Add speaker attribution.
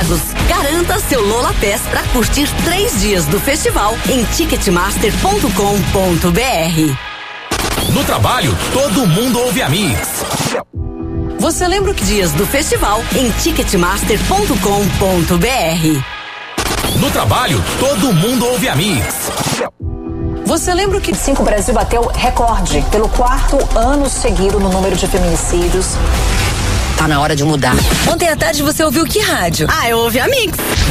Speaker 1: carros. Garanta seu Lola Pass pra curtir 3 dias do festival em ticketmaster.com.br.
Speaker 2: No trabalho, todo mundo ouve a Mix.
Speaker 1: Você lembra que dias do festival em ticketmaster.com.br.
Speaker 2: No trabalho, todo mundo ouve a Mix.
Speaker 1: Você lembra que
Speaker 3: 5 Brasil bateu recorde pelo 4º ano seguido no número de feminicídios.
Speaker 4: Tá na hora de mudar. Ontem à tarde você ouviu que rádio?
Speaker 1: Eu ouvi a Mix.